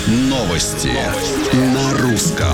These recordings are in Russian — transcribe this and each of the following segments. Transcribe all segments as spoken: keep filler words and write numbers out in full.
Новости на русском.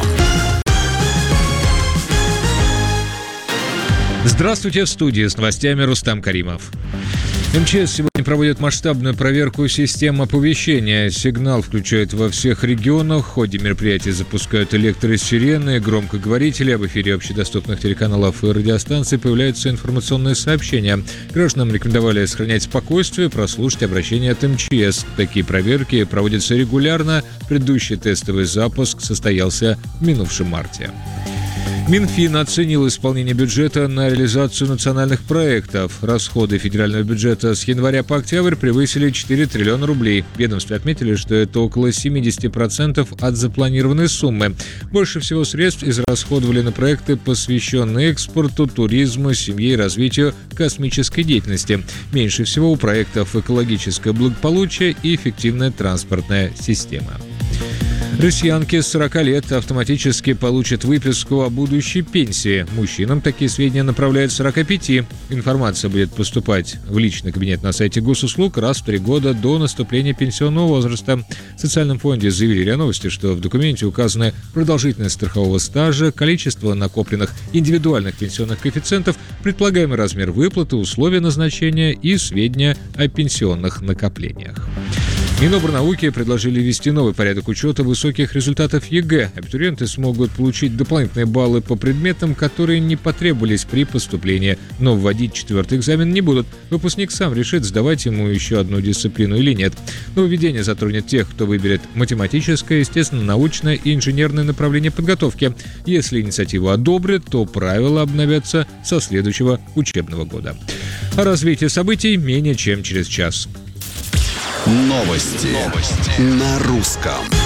Здравствуйте, в студии с новостями Рустам Каримов. эм че эс сегодня проводит масштабную проверку систем оповещения. Сигнал включают во всех регионах. В ходе мероприятия запускают электросирены, громкоговорители. Об эфире общедоступных телеканалов и радиостанций появляются информационные сообщения. Гражданам рекомендовали сохранять спокойствие, прослушать обращения от эм че эс. Такие проверки проводятся регулярно. Предыдущий тестовый запуск состоялся в минувшем марте. Минфин оценил исполнение бюджета на реализацию национальных проектов. Расходы федерального бюджета с января по октябрь превысили четыре триллиона рублей. В ведомстве отметили, что это около семьдесят процентов от запланированной суммы. Больше всего средств израсходовали на проекты, посвященные экспорту, туризму, семье и развитию космической деятельности. Меньше всего у проектов экологическое благополучие и эффективная транспортная система. Россиянки с сорока лет автоматически получат выписку о будущей пенсии. Мужчинам такие сведения направляют с сорока пяти. Информация будет поступать в личный кабинет на сайте госуслуг раз в три года до наступления пенсионного возраста. В социальном фонде заявили РИА Новости, что в документе указаны продолжительность страхового стажа, количество накопленных индивидуальных пенсионных коэффициентов, предполагаемый размер выплаты, условия назначения и сведения о пенсионных накоплениях. Минобрнауки предложили ввести новый порядок учета высоких результатов ЕГЭ. Абитуриенты смогут получить дополнительные баллы по предметам, которые не потребовались при поступлении, но вводить четвертый экзамен не будут. Выпускник сам решит, сдавать ему еще одну дисциплину или нет. Нововведение затронет тех, кто выберет математическое, естественно-научное и инженерное направление подготовки. Если инициативу одобрят, то правила обновятся со следующего учебного года. О развитии событий менее чем через час. Новости, Новости на русском.